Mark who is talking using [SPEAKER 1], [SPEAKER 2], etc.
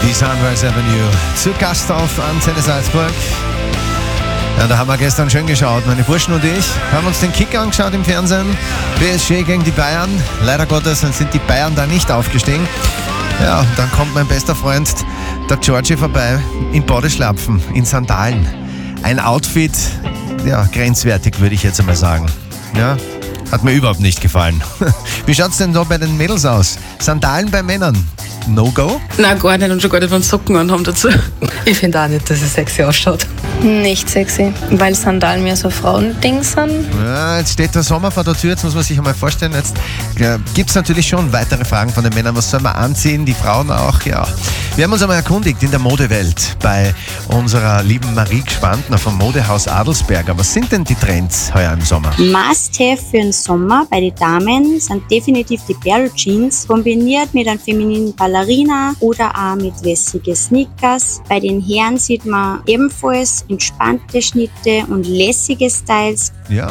[SPEAKER 1] Die Sunrise Avenue zu Gast auf Antenne Salzburg. Ja, da haben wir gestern schön geschaut, meine Burschen und ich. Haben uns den Kick angeschaut im Fernsehen. PSG gegen die Bayern. Leider Gottes sind die Bayern da nicht aufgestiegen. Ja, und dann kommt mein bester Freund, der Georgie, vorbei, in Bodyschlapfen, in Sandalen. Ein Outfit, ja, grenzwertig, würde ich jetzt einmal sagen. Ja, hat mir überhaupt nicht gefallen. Wie schaut's denn da bei den Mädels aus? Sandalen bei Männern? No-go?
[SPEAKER 2] Nein, gar nicht, und schon gar nicht, wenn sie Socken anhaben dazu.
[SPEAKER 3] Ich finde auch nicht, dass es sexy ausschaut.
[SPEAKER 4] Nicht sexy, weil Sandalen mehr so Frauending sind.
[SPEAKER 1] Ja, jetzt steht der Sommer vor der Tür, jetzt muss man sich einmal vorstellen, jetzt gibt es natürlich schon weitere Fragen von den Männern, was soll man anziehen, die Frauen auch, ja. Wir haben uns einmal erkundigt in der Modewelt bei unserer lieben Marie Gschwandner vom Modehaus Adelsberger. Was sind denn die Trends heuer im Sommer?
[SPEAKER 5] Must-have für den Sommer bei den Damen sind definitiv die Barrel Jeans, kombiniert mit einem femininen Ballerina oder auch mit wässige Sneakers. Bei den Herren sieht man ebenfalls entspannte Schnitte und lässige Styles.
[SPEAKER 1] Ja,